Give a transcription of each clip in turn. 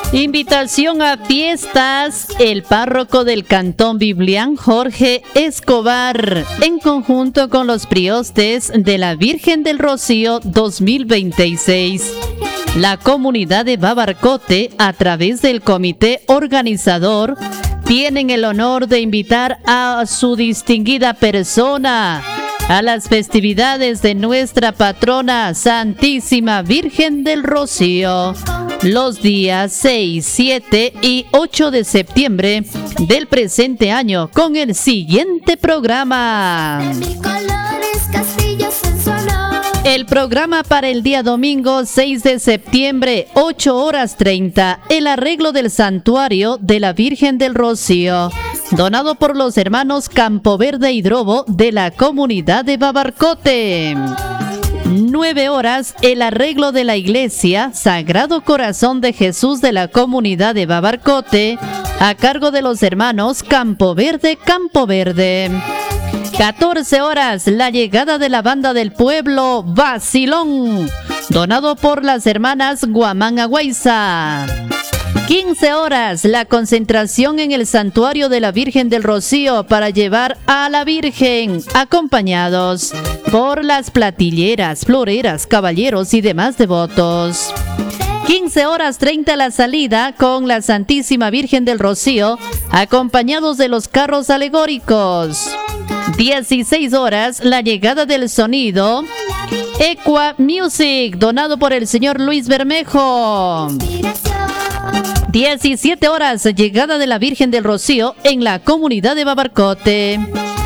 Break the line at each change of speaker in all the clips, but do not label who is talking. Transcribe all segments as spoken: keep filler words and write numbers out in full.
Invitación a fiestas, el párroco del Cantón Biblián, Jorge Escobar, en conjunto con los priostes de la Virgen del Rocío dos mil veintiséis. La comunidad de Babarcote, a través del comité organizador, tienen el honor de invitar a su distinguida persona a las festividades de nuestra patrona Santísima Virgen del Rocío, los días seis, siete y ocho de septiembre del presente año, con el siguiente programa. El programa para el día domingo seis de septiembre, ocho horas treinta, el arreglo del santuario de la Virgen del Rocío, donado por los hermanos Campoverde y Drobo de la comunidad de Babarcote. nueve horas, el arreglo de la iglesia Sagrado Corazón de Jesús de la comunidad de Babarcote, a cargo de los hermanos Campoverde Campoverde. catorce horas, la llegada de la banda del pueblo Vacilón, donado por las hermanas Guamán Agüeyza. quince horas, la concentración en el santuario de la Virgen del Rocío para llevar a la Virgen, acompañados por las platilleras, floreras, caballeros y demás devotos. quince horas treinta, la salida con la Santísima Virgen del Rocío, acompañados de los carros alegóricos. dieciséis horas, la llegada del sonido Equa Music, donado por el señor Luis Bermejo. diecisiete horas, llegada de la Virgen del Rocío en la comunidad de Babarcote.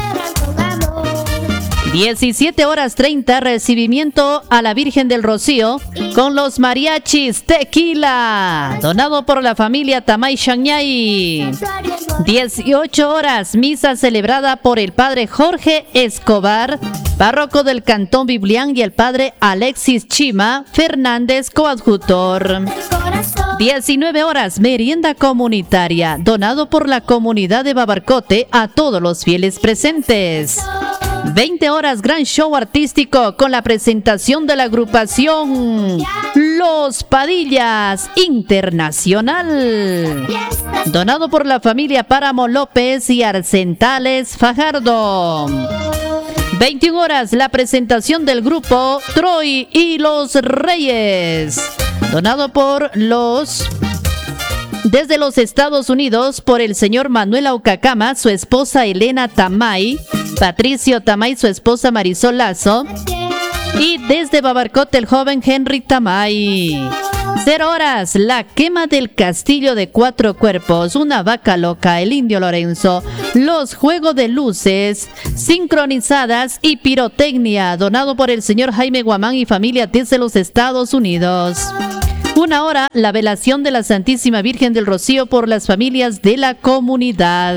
diecisiete horas treinta, recibimiento a la Virgen del Rocío con los mariachis Tequila, donado por la familia Tamay Shañay. dieciocho horas, misa celebrada por el padre Jorge Escobar, párroco del Cantón Biblián, y el padre Alexis Chima Fernández, coadjutor. diecinueve horas, merienda comunitaria, donado por la comunidad de Babarcote a todos los fieles presentes. veinte horas, gran show artístico con la presentación de la agrupación Los Padillas Internacional, donado por la familia Páramo López y Arcentales Fajardo. veintiuna horas, la presentación del grupo Troy y los Reyes, donado por los desde los Estados Unidos por el señor Manuel Aucacama, su esposa Elena Tamay, Patricio Tamay, su esposa Marisol Lazo, y desde Babarcote el joven Henry Tamay. Cero horas, la quema del castillo de Cuatro Cuerpos, una vaca loca, el indio Lorenzo, los juegos de luces sincronizadas y pirotecnia, donado por el señor Jaime Guamán y familia desde los Estados Unidos. Una hora, la velación de la Santísima Virgen del Rocío por las familias de la comunidad.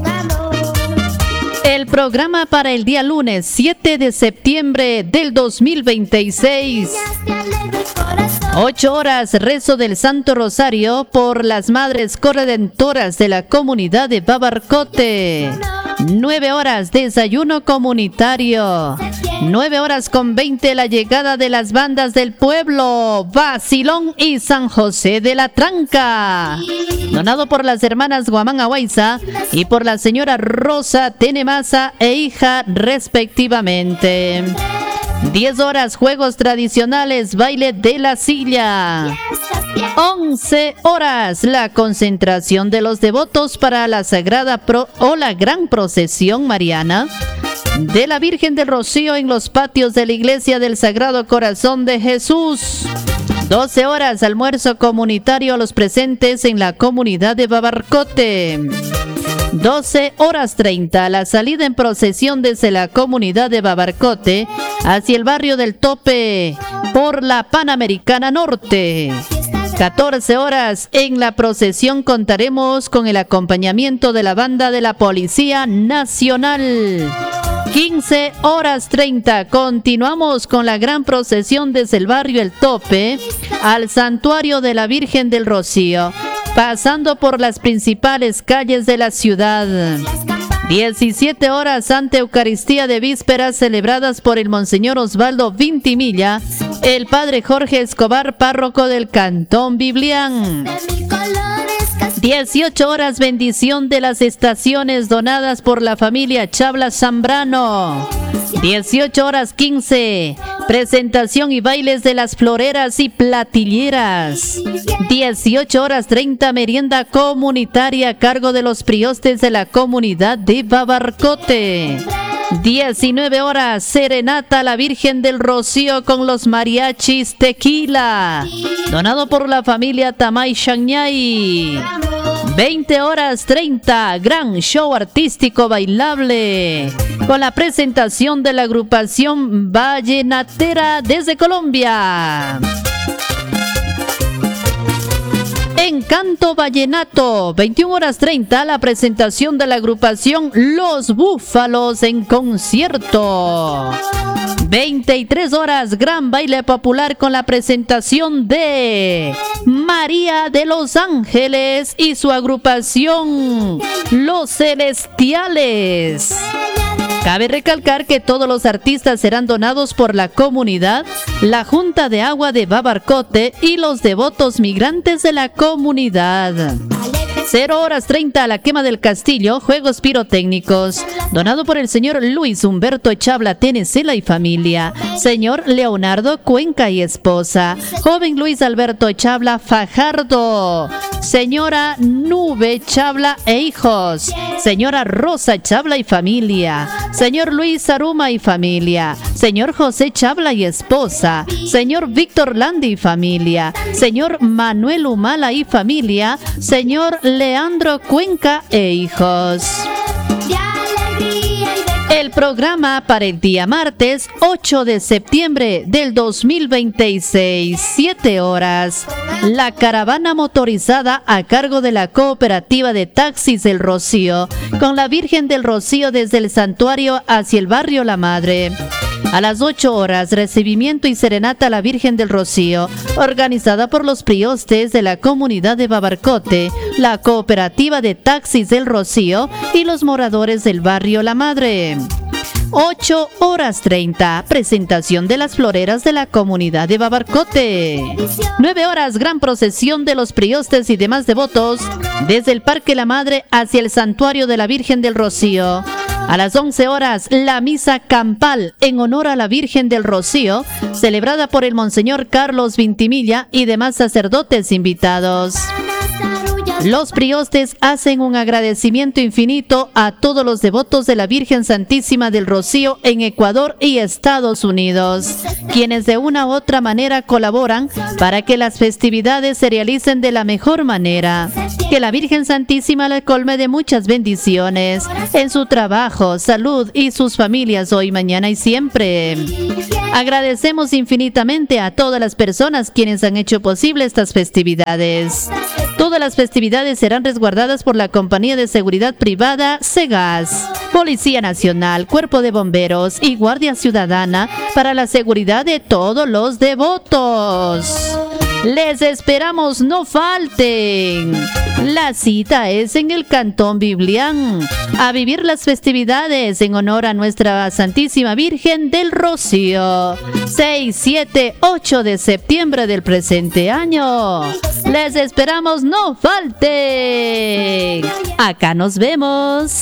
El programa para el día lunes siete de septiembre del dos mil veintiséis. ocho horas, rezo del Santo Rosario por las Madres Corredentoras de la comunidad de Babarcote. nueve horas, desayuno comunitario. nueve horas con veinte, la llegada de las bandas del pueblo Vacilón y San José de la Tranca, donado por las hermanas Guamán Agüeyza y por la señora Rosa Tenemasa e hija respectivamente. diez horas, juegos tradicionales, baile de la silla. once horas, la concentración de los devotos para la Sagrada Pro o la Gran Procesión Mariana de la Virgen del Rocío en los patios de la Iglesia del Sagrado Corazón de Jesús. doce horas, almuerzo comunitario a los presentes en la comunidad de Babarcote. doce horas treinta, la salida en procesión desde la comunidad de Babarcote hacia el barrio del Tope por la Panamericana Norte. catorce horas, en la procesión contaremos con el acompañamiento de la banda de la Policía Nacional. quince horas treinta, continuamos con la gran procesión desde el barrio El Tope al Santuario de la Virgen del Rocío, pasando por las principales calles de la ciudad. diecisiete horas, Santa Eucaristía de vísperas celebradas por el Monseñor Osvaldo Vintimilla, el Padre Jorge Escobar, párroco del Cantón Biblián. dieciocho horas, bendición de las estaciones donadas por la familia Chabla Zambrano. dieciocho horas quince, presentación y bailes de las floreras y platilleras. dieciocho horas treinta, merienda comunitaria a cargo de los priostes de la comunidad de Babarcote. diecinueve horas, serenata a la Virgen del Rocío con los mariachis Tequila, donado por la familia Tamay Shañay. veinte horas treinta, gran show artístico bailable con la presentación de la agrupación vallenatera desde Colombia. Encanto Vallenato, veintiuna horas treinta, la presentación de la agrupación Los Búfalos en concierto. veintitrés horas, gran baile popular con la presentación de María de los Ángeles y su agrupación Los Celestiales. Cabe recalcar que todos los artistas serán donados por la comunidad, la Junta de Agua de Babarcote y los devotos migrantes de la comunidad. cero horas treinta, la quema del castillo, juegos pirotécnicos, donado por el señor Luis Humberto Echabla Tenecela y familia, señor Leonardo Cuenca y esposa, joven Luis Alberto Echabla Fajardo, señora Nube Echabla e hijos, señora Rosa Echabla y familia, señor Luis Aruma y familia, señor José Echabla y esposa, señor Víctor Landi y familia, señor Manuel Humala y familia, señor Leandro Cuenca e hijos. El programa para el día martes ocho de septiembre del dos mil veintiséis, siete horas. La caravana motorizada a cargo de la Cooperativa de Taxis del Rocío, con la Virgen del Rocío desde el santuario hacia el barrio La Madre. A las ocho horas, recibimiento y serenata a la Virgen del Rocío, organizada por los priostes de la comunidad de Babarcote, la Cooperativa de Taxis del Rocío y los moradores del barrio La Madre. ocho horas treinta, presentación de las floreras de la comunidad de Babarcote. nueve horas, gran procesión de los priostes y demás devotos desde el Parque La Madre hacia el santuario de la Virgen del Rocío. A las once horas, la misa campal en honor a la Virgen del Rocío, celebrada por el Monseñor Carlos Vintimilla y demás sacerdotes invitados. Los priostes hacen un agradecimiento infinito a todos los devotos de la Virgen Santísima del Rocío en Ecuador y Estados Unidos, quienes de una u otra manera colaboran para que las festividades se realicen de la mejor manera. Que la Virgen Santísima le colme de muchas bendiciones en su trabajo, salud y sus familias hoy, mañana y siempre. Agradecemos infinitamente a todas las personas quienes han hecho posible estas festividades. Todas las festividades serán resguardadas por la Compañía de Seguridad Privada SEGAS, Policía Nacional, Cuerpo de Bomberos y Guardia Ciudadana para la seguridad de todos los devotos. Les esperamos, no falten. La cita es en el Cantón Biblián, a vivir las festividades en honor a nuestra Santísima Virgen del Rocío. seis, siete, ocho de septiembre del presente año. Les esperamos, no falten. Acá nos vemos.